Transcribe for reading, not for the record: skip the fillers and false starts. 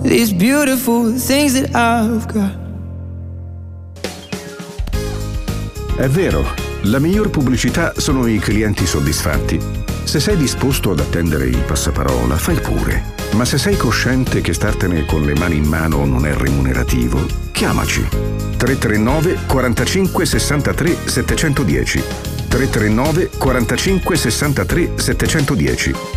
these beautiful things that I've got. È vero, la miglior pubblicità sono i clienti soddisfatti. Se sei disposto ad attendere il passaparola, fai pure. Ma se sei cosciente che startene con le mani in mano non è remunerativo, chiamaci. 339 45 63 710. 339 45 63 710.